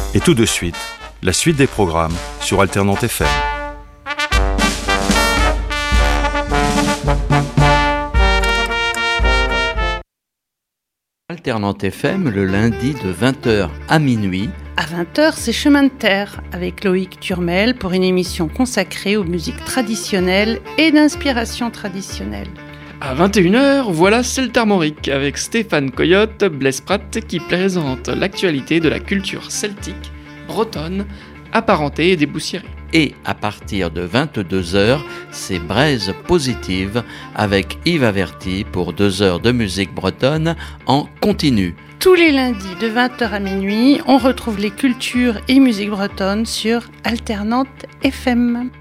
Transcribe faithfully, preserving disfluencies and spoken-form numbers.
Et tout de suite, la suite des programmes sur Alternante F M. Alternante F M le lundi de vingt heures à minuit. À vingt heures, c'est Chemin de Terre avec Loïc Turmel pour une émission consacrée aux musiques traditionnelles et d'inspiration traditionnelle. À vingt et une heures, voilà C'est Armorique avec Stéphane Coyote, Blaise Pratt qui présente l'actualité de la culture celtique, bretonne, apparentée et déboussiérée. Et à partir de vingt-deux heures, c'est Braise Positive avec Yves Averti pour deux heures de musique bretonne en continu. Tous les lundis de vingt heures à minuit, on retrouve les cultures et musiques bretonnes sur Alternante F M.